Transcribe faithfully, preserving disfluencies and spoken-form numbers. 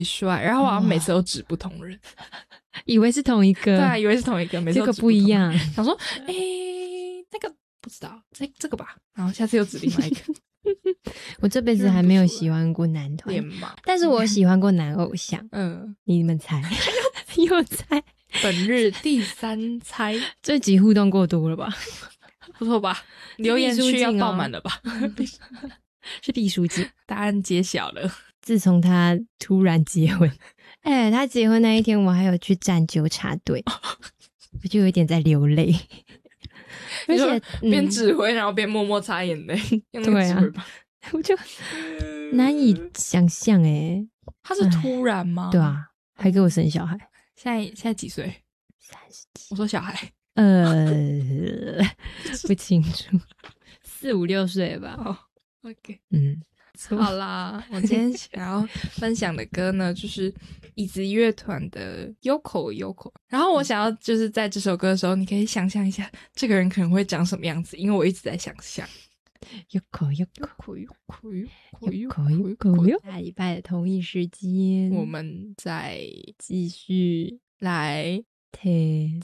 帅，然后我好像每次都指不同人， 以为是同一个， 对啊，以为是同一个，每次这个都指不同不一样。 想说，哎、欸，那个不知道，这这个吧，然后下次又指另外一个。 我这辈子还没有喜欢过男团，但是我喜欢过男偶像。嗯，你们猜？又猜？ 本日第三猜， 这集互动过多了吧？ 不错吧？留言区要爆满了吧？ 是毕书尽， 答案揭晓了。 自从他突然结婚，哎、欸，他结婚那一天，我还有去站纠察队，我就有一点在流泪。而且边指挥，然后边默默擦眼泪。 对啊，我就难以想象哎、欸， 他是突然吗？ 对啊，还给我生小孩。 现在现在几岁？ 三十几。 我说小孩， 呃，不清楚，四五六岁吧。 哦 ，OK， 嗯， 好啦，我今天想要分享的歌呢，就是椅子乐团的 Yoko Yoko。然后我想要就是在这首歌的时候，你可以想象一下这个人可能会长什么样子，因为我一直在想象。 Yoko Yoko Yoko Yoko Yoko， 下礼拜的同一时间， 我们再继续来听。